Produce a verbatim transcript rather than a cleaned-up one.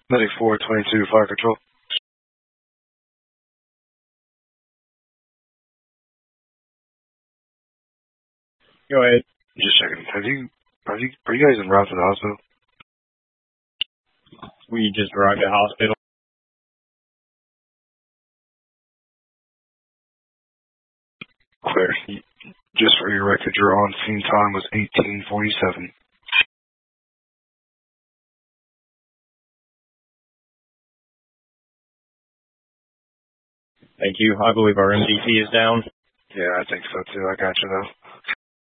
Medic four twenty-two, Fire Control. Go ahead. Just checking. Have you, have you, are you guys en route to the hospital? We just arrived at the hospital. Clear. Just for your record, your on-scene time was eighteen forty-seven. Thank you. I believe our M D T is down. Yeah, I think so too. I got you though.